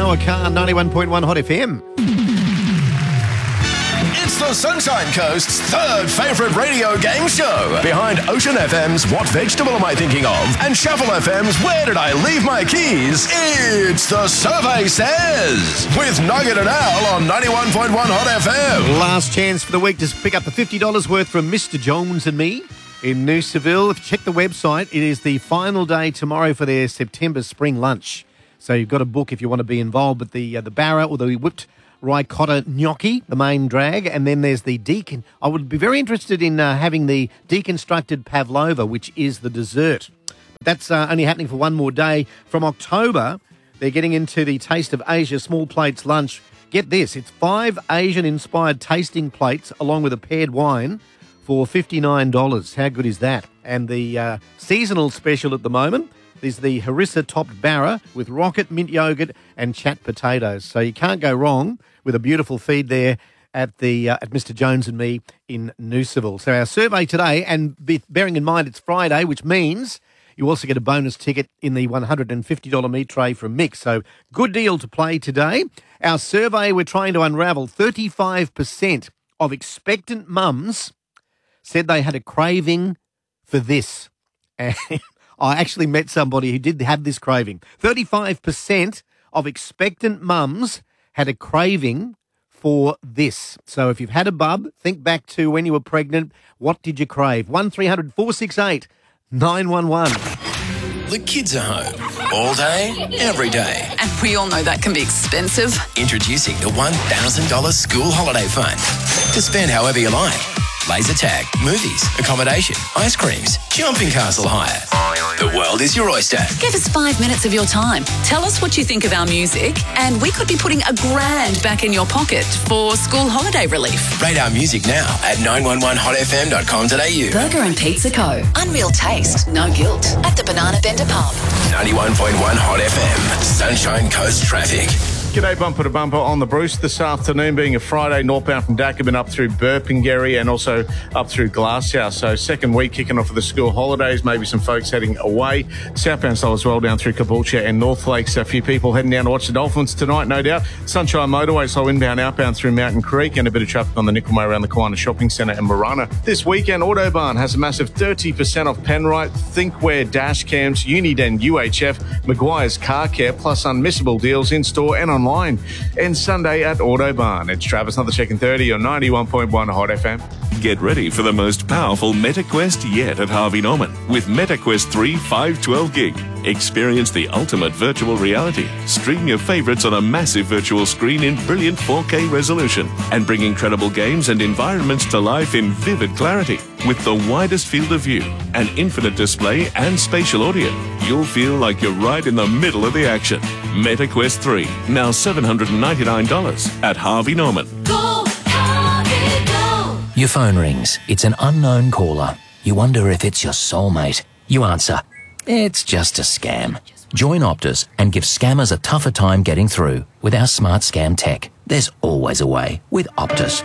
Noah Carr, 91.1 Hot FM. It's the Sunshine Coast's third favourite radio game show, behind Ocean FM's What Vegetable Am I Thinking Of and Shuffle FM's Where Did I Leave My Keys? It's The Survey Says, with Nugget and Al on 91.1 Hot FM. Last chance for the week to pick up the $50 worth from Mr. Jones and me in Noosaville. If you check the website, it is the final day tomorrow for their September spring lunch. So you've got to book if you want to be involved. But the Barra or the whipped ricotta gnocchi, the main drag, and then there's the I would be very interested in having the deconstructed pavlova, which is the dessert. But that's only happening for one more day. From October, they're getting into the Taste of Asia small plates lunch. Get this, it's 5 Asian-inspired tasting plates along with a paired wine for $59. How good is that? And the seasonal special at the moment is the harissa-topped barra with rocket, mint yogurt and chat potatoes. So you can't go wrong with a beautiful feed there at Mr. Jones and me in Noosaville. So our survey today, and bearing in mind it's Friday, which means you also get a bonus ticket in the $150 meat tray from Mick. So good deal to play today. Our survey, we're trying to unravel 35% of expectant mums said they had a craving for this. And I actually met somebody who did have this craving. 35% of expectant mums had a craving for this. So if you've had a bub, think back to when you were pregnant. What did you crave? 1300 468 911. The kids are home all day, every day. And we all know that can be expensive. Introducing the $1,000 school holiday fund to spend however you like. Laser tag, movies, accommodation, ice creams, jumping castle hire. The world is your oyster. Give us 5 minutes of your time. Tell us what you think of our music, and we could be putting $1,000 back in your pocket for school holiday relief. Rate our music now at 911hotfm.com.au. Burger and Pizza Co. Unreal taste, no guilt. At the Banana Bender Pub. 91.1 Hot FM. Sunshine Coast traffic. G'day, bumper to bumper on the Bruce this afternoon, being a Friday, northbound from Dacabin up through Burpengary and also up through Glasshouse. So second week kicking off for the school holidays, maybe some folks heading away. Southbound style as well down through Caboolture and North Lakes. A few people heading down to watch the Dolphins tonight, no doubt. Sunshine Motorway, slow inbound, outbound through Mountain Creek, and a bit of traffic on the Nickelmay around the Kiwana Shopping Centre and Marana. This weekend, Autobahn has a massive 30% off Penrite, Thinkware dash cams, Uniden UHF, Maguire's Car Care, plus unmissable deals in store and online. And Sunday at Autobahn. It's Travis, another check in 30 on 91.1 Hot FM. Get ready for the most powerful MetaQuest yet at Harvey Norman with MetaQuest 3 512 gig. Experience the ultimate virtual reality. Stream your favorites on a massive virtual screen in brilliant 4K resolution and bring incredible games and environments to life in vivid clarity. With the widest field of view, an infinite display and spatial audio, you'll feel like you're right in the middle of the action. MetaQuest 3, now $799 at Harvey Norman. Go, Harvey, go! Your phone rings. It's an unknown caller. You wonder if it's your soulmate. You answer. It's just a scam. Join Optus and give scammers a tougher time getting through. With our smart scam tech, there's always a way with Optus.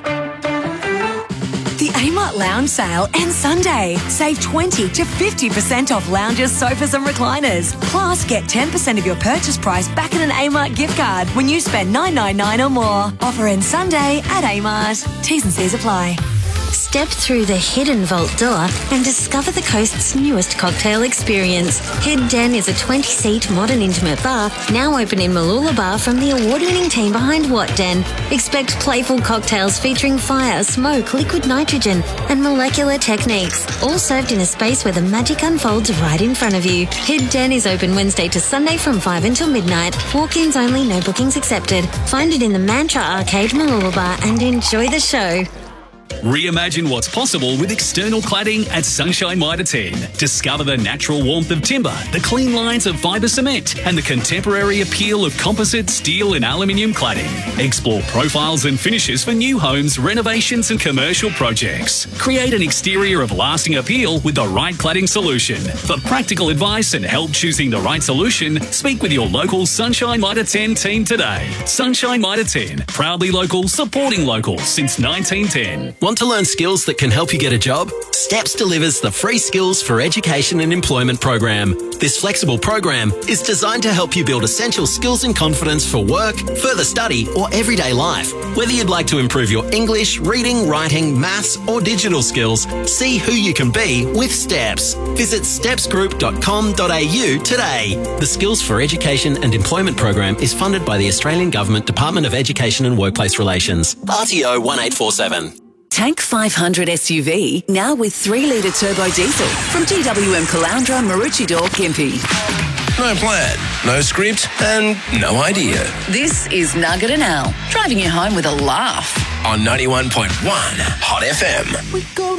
The Amart Lounge Sale ends Sunday. Save 20 to 50% off lounges, sofas and recliners. Plus, get 10% of your purchase price back in an Amart gift card when you spend $9.99 or more. Offer ends Sunday at Amart. T's and C's apply. Step through the hidden vault door and discover the coast's newest cocktail experience. Head Den is a 20-seat modern intimate bar now open in Mooloolaba from the award-winning team behind What Den. Expect playful cocktails featuring fire, smoke, liquid nitrogen and molecular techniques, all served in a space where the magic unfolds right in front of you. Head Den is open Wednesday to Sunday from 5 until midnight. Walk-ins only, no bookings accepted. Find it in the Mantra Arcade Mooloolaba and enjoy the show. Reimagine what's possible with external cladding at Sunshine Mitre 10. Discover the natural warmth of timber, the clean lines of fibre cement, and the contemporary appeal of composite, steel and aluminium cladding. Explore profiles and finishes for new homes, renovations and commercial projects. Create an exterior of lasting appeal with the right cladding solution. For practical advice and help choosing the right solution, speak with your local Sunshine Mitre 10 team today. Sunshine Mitre 10, proudly local, supporting local since 1910. Want to learn skills that can help you get a job? STEPS delivers the free Skills for Education and Employment program. This flexible program is designed to help you build essential skills and confidence for work, further study, or everyday life. Whether you'd like to improve your English, reading, writing, maths, or digital skills, see who you can be with STEPS. Visit stepsgroup.com.au today. The Skills for Education and Employment program is funded by the Australian Government Department of Education and Workplace Relations. RTO 1847. Tank 500 SUV, now with 3-litre turbo diesel from GWM Caloundra, Maroochydore, Gympie. No plan, no script, and no idea. This is Nugget and Al, driving you home with a laugh. On 91.1 Hot FM. We go